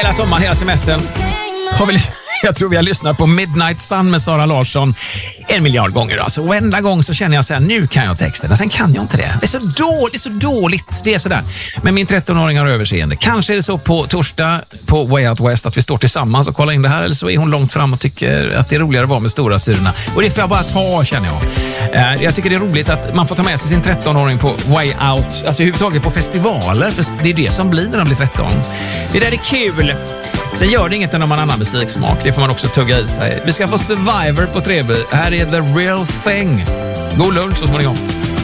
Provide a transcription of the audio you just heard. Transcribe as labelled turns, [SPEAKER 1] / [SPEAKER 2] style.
[SPEAKER 1] Hela sommaren, hela semestern jag tror vi har lyssnat på Midnight Sun med Sara Larsson 1 miljard gånger. Alltså. Och enda gång så känner jag så här, nu kan jag texten. Och sen kan jag inte det. Det är så dåligt. Det är sådär. Men min 13-åring har överseende. Kanske är det så på torsdag på Way Out West att vi står tillsammans och kollar in det här. Eller så är hon långt fram och tycker att det är roligare att vara med stora syrorna. Och det får jag bara ta, känner jag. Jag tycker det är roligt att man får ta med sig sin 13-åring på Way Out. Alltså överhuvudtaget på festivaler. För det är det som blir när de blir 13. Det där är kul. Sen gör det inget när man har annan musiksmak. Det får man också tugga i sig. Vi ska få Survivor på Treby. Här är The Real Thing. God lunch så småningom.